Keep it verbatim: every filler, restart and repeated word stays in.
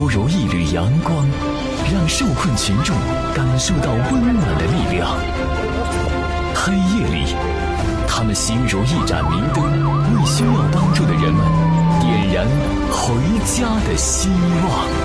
犹如一缕阳光，让受困群众感受到温暖的力量。黑夜里，他们形如一盏明灯，为需要帮助的人们点燃回家的希望。